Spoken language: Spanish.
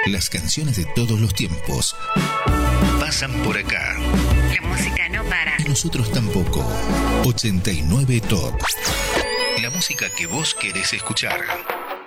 Las canciones de todos los tiempos pasan por acá. La música no para. Y nosotros tampoco. 89 Top. La música que vos querés escuchar.